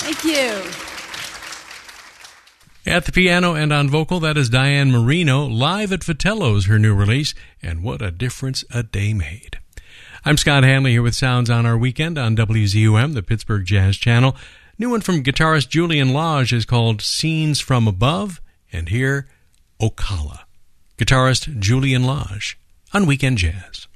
Thank you. At the piano and on vocal, that is Diane Marino, live at Vitello's, her new release, and what a difference a day made. I'm Scott Hanley here with Sounds on Our Weekend on WZUM, the Pittsburgh Jazz Channel. New one from guitarist Julian Lage is called Scenes from Above, and here, Ocala. Guitarist Julian Lage on Weekend Jazz.